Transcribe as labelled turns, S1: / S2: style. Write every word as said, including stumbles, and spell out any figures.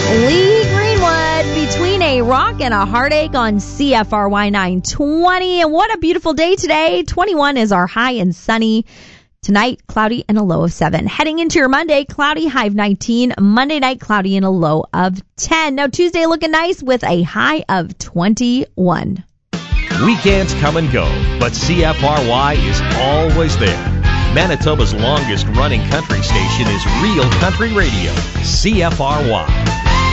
S1: Lee Greenwood, Between a Rock and a Heartache on C F R Y nine twenty. And what a beautiful day today. twenty-one is our high and sunny. Tonight, cloudy and a low of seven. Heading into your Monday, cloudy, high of nineteen. Monday night, cloudy and a low of ten. Now, Tuesday looking nice with a high of twenty-one.
S2: Weekends come and go, but C F R Y is always there. Manitoba's longest running country station is Real Country Radio, C F R Y.